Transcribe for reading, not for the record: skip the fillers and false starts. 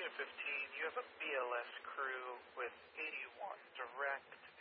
Unit 15, you have a BLS crew with 81 direct